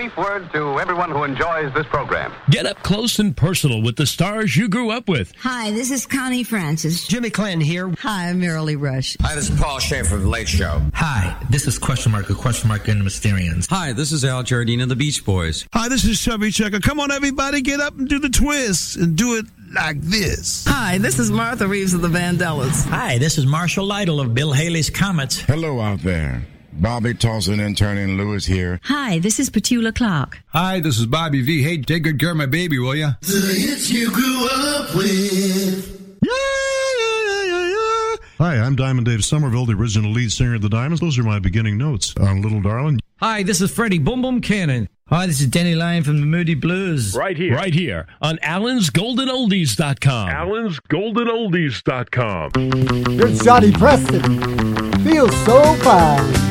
brief word to everyone who enjoys this program. Get up close and personal with the stars you grew up with. Hi, this is Connie Francis. Jimmy Clinton here. Hi, I'm Marilee Rush. Hi, this is Paul Schaefer of The Late Show. Hi, this is Question Mark and the Mysterians. Hi, this is Al Jardine of the Beach Boys. Hi, this is Chubby Checker. Come on, everybody, get up and do the twist and do it like this. Hi, this is Martha Reeves of the Vandellas. Hi, this is Marshall Lytle of Bill Haley's Comets. Hello out there. Bobby Tolson, intern in Lewis here. Hi, this is Petula Clark. Hi, this is Bobby V. Hey, take good care of my baby, will ya? The hits you grew up with. Hi, I'm Diamond Dave Somerville, the original lead singer of the Diamonds. Those are my beginning notes on Little Darling. Hi, this is Freddie Boom Boom Cannon. Hi, this is Denny Lane from the Moody Blues. Right here on AllensGoldenOldies.com. AllensGoldenOldies.com. Good Johnny Preston. Feels so fine.